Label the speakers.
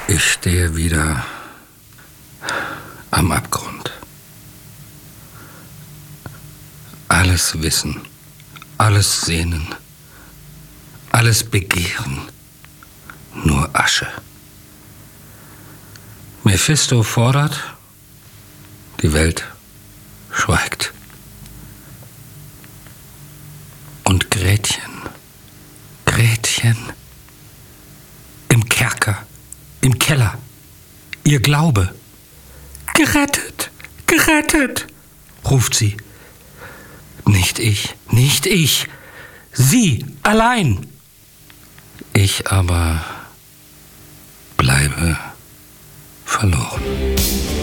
Speaker 1: Ich stehe wieder am Abgrund. Alles wissen, alles sehnen, alles begehren, nur Asche. Mephisto fordert, die Welt schweigt. Und Gretchen, im Kerker, im Keller, ihr Glaube. Gerettet, gerettet, ruft sie. Nicht ich, sie allein. Ich aber bleibe verloren.